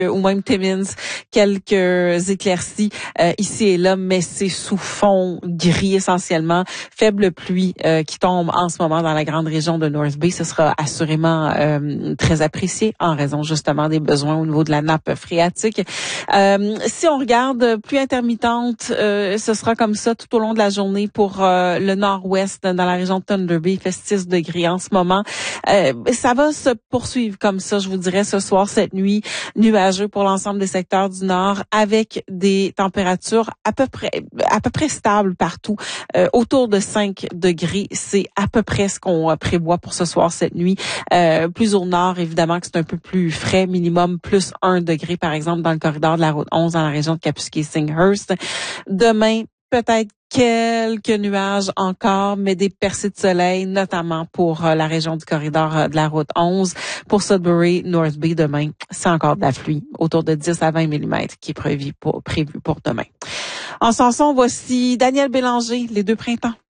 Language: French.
ou même Timmins, quelques éclaircies ici et là, mais c'est sous fond gris essentiellement. Faible pluie qui tombe en ce moment dans la grande région de North Bay. Ce sera assurément très apprécié en raison justement des besoins au niveau de la nappe phréatique. Si on regarde pluie intermittente, ce sera comme ça tout au long de la journée pour le nord-ouest dans la région de Thunder Bay. Il fait 6 degrés en ce moment. Ça va se poursuivre comme ça, je vous dirais, ce soir, cette nuit, nuageux pour l'ensemble des secteurs du nord, avec des températures à peu près stables partout, autour de 5 degrés. C'est à peu près ce qu'on prévoit pour ce soir, cette nuit. Plus au nord, évidemment, que c'est un peu plus frais, minimum plus 1 degré, par exemple, dans le corridor de la route 11, dans la région de Kapuskasing-Hearst. Demain, peut-être quelques nuages encore, mais des percées de soleil, notamment pour la région du corridor de la route 11. Pour Sudbury, North Bay, demain, c'est encore de la pluie, autour de 10 à 20 mm qui est prévu pour demain. En chanson, voici Daniel Bélanger, Les Deux Printemps.